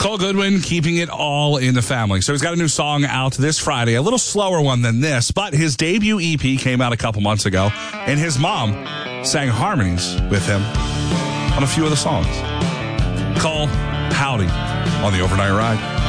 Cole Goodwin keeping it all in the family. So he's got a new song out this Friday, a little slower one than this, but his debut EP came out a couple months ago, and his mom sang harmonies with him on a few of the songs. Cole, howdy on the Overnight Ride.